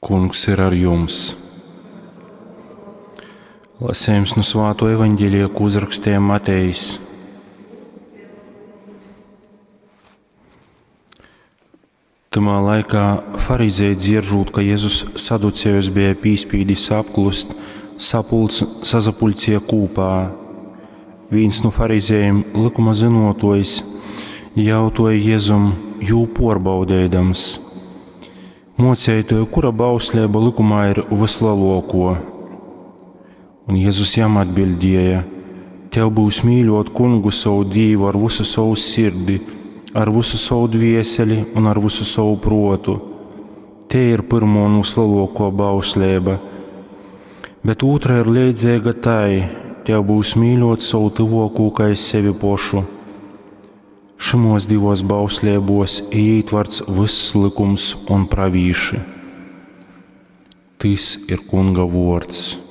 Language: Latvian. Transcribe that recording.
Kungs ir ar jums. Lasījums no Svēto evaņģēlija, ko uzrakstīja Matejs. Tamā laikā farizēji dzirdzot, ka Jēzus saducējus bija pīspīdis apklust, sazapulcēja kūpā. Viens no farizējiem, likuma zinotojs, jautāja Jēzum, jū porbaudēdams: Mocētoju, kura bauslība likumā ir vislielāko? Un Jēzus jām atbildēja: Tev būs mīļot Kungu savu Dievu ar visu savu sirdi, ar visu savu dvieseli un ar visu savu protu. Te ir pirmā un vislielākā bauslība. Bet otra ir līdzīga tai: Tev būs mīļot savu tuvāko kā sevi pašu. Šimos divos bauslībos ietverts viss likums un pravīši. Tas ir Kunga vārds.